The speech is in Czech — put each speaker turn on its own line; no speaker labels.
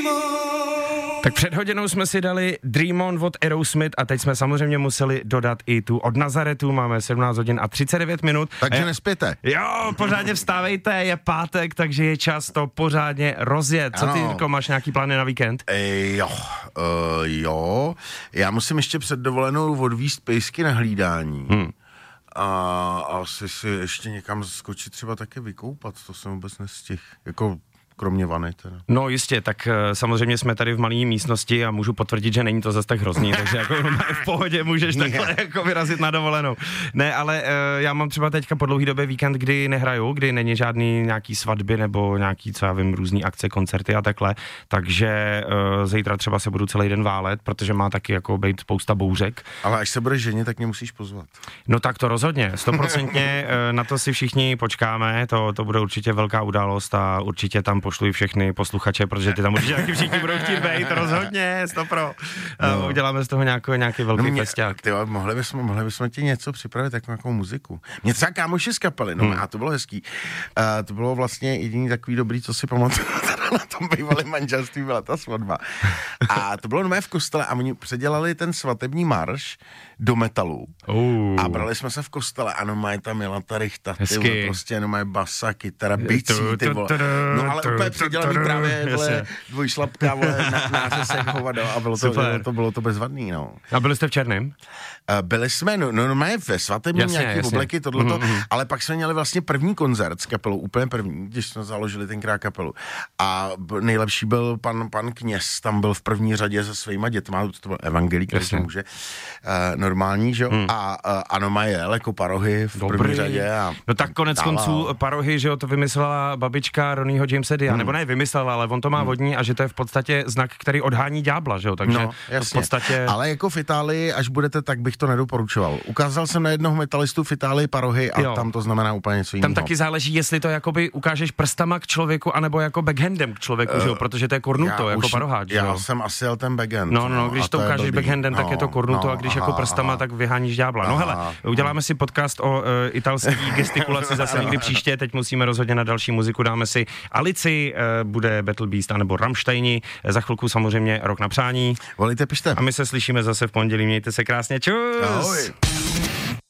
Tak před hodinou jsme si dali Dream On od Aerosmith a teď jsme samozřejmě museli dodat i tu od Nazaretu, máme 17 hodin a 39 minut.
Takže nespěte.
Jo, pořádně vstávejte, je pátek, takže je čas to pořádně rozjet. Co ty, Jirko, máš nějaký plány na víkend?
Jo, já musím ještě před dovolenou odvízt pejsky na hlídání. A asi si ještě někam skočit, třeba také vykoupat, to jsem vůbec nestihl, jako kromě vany teda.
No jistě, tak samozřejmě jsme tady v malé místnosti a můžu potvrdit, že není to zase tak hrozný, takže jako v pohodě můžeš takhle jako vyrazit na dovolenou. Ne, ale já mám třeba teďka po dlouhý době víkend, kdy nehraju, kdy není žádný nějaký svatby nebo nějaký, co já vím, různý akce, koncerty a takhle, takže zítra třeba se budu celý den válet, protože má taky jako být spousta bouřek.
Ale až se budeš ženit, tak mě musíš pozvat.
No tak to rozhodně, 100% na to si všichni počkáme, to bude určitě velká událost a určitě tam pošlu všechny posluchače, protože ty tam určitě taky všichni budou chtít být, rozhodně, 100%. No. Uděláme z toho nějaký velký festiák.
Tyjo, mohli bychom ti něco připravit, jako muziku. Mě třeba kámoši z kapely, a to bylo hezký. To bylo vlastně jediný takový dobrý, co si pamatuju, na tom bývalém manželství byla ta svatba. A to bylo nové v kostele a oni předělali ten svatební marš do metalu. A brali jsme se v kostele a mají tam jela ta rychta, ty prostě mají basa, kytara, bicí, ty vole. No ale úplně předělaný právě, vole, dvojšlapka, vole, na řesek hovado a bylo to bezvadný, no.
A byli jste v Černém?
Byli jsme, mají ve svatebním nějaký obleky, tohleto, ale pak jsme měli vlastně první koncert s kapelou, úplně první, když jsme založili tenkrát kapelu. A nejlepší byl pan kněz, tam byl v první řadě se svýma dětma, to byl evangelík, který se může normální, že jo, a Anoma jel jako parohy v první řadě.
No tak konec konců parohy, že jo, to vymyslela babička Ronnieho Jamesa Dia, nebo ne vymyslela, ale on to má vodní a že to je v podstatě znak, který odhání ďábla, že jo, takže v podstatě...
Ale jako v Itálii, až budete, tak bych to nedoporučoval. Ukázal jsem na jednoho metalistu v Itálii parohy a tam to znamená úplně něco jiného.
Tam taky záleží, jestli to jakoby ukážeš prstama k člověku, anebo jako backhandem k člověku, že jo, protože to je kornuto, jako paroháč, že jo.
Já jsem asi jel ten backhand.
No, když to ukážeš backhandem, tak je to kornuto a když jako prstama, tak vyháníš ďábla. No hele, uděláme si podcast o italský gestikulaci zase někdy příště, teď musíme rozhodně na další muziku, dáme si Alici, bude Battle Beast anebo Rammsteini, za chvilku samozřejmě Rok na přání.
Volejte, pište.
A my se slyšíme zase v pondělí, mějte se krásně, čus!
Ahoj.